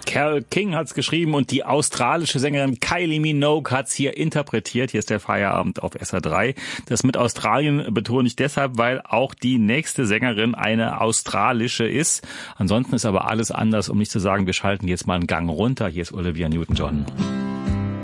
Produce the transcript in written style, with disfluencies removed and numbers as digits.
Carole King hat's geschrieben und die australische Sängerin Kylie Minogue hat's hier interpretiert. Hier ist der Feierabend auf SR3. Das mit Australien betone ich deshalb, weil auch die nächste Sängerin eine australische ist. Ansonsten ist aber alles anders, um nicht zu sagen, wir schalten jetzt mal einen Gang runter. Hier ist Olivia Newton-John.